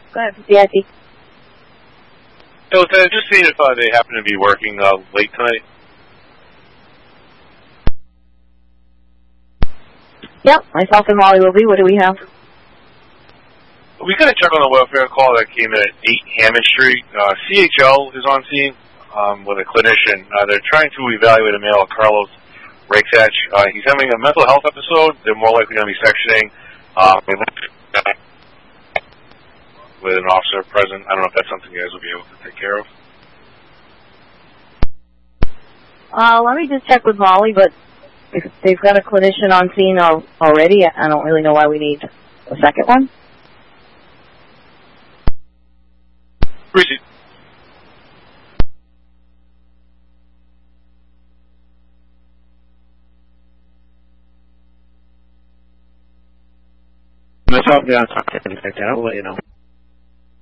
Go ahead, CIT. So, just seeing if they happen to be working late tonight. Yep, myself and Molly will be. What do we have? We got to check on the welfare call that came in at 8 Hammond Street. CHL is on scene with a clinician. They're trying to evaluate a male, Carlos Rakesach. He's having a mental health episode. They're more likely going to be sectioning with an officer present. I don't know if that's something you guys will be able to take care of. Let me just check with Molly, but if they've got a clinician on scene already, I don't really know why we need a second one. Appreciate it. Myself, yeah, I'll talk to him. I'll let you know.